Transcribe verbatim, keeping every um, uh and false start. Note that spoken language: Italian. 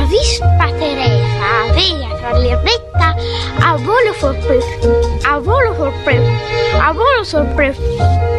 Vispa Teresa avea tra l'erbetta a volo sorpreso, a volo sorpreso, a volo sorpreso.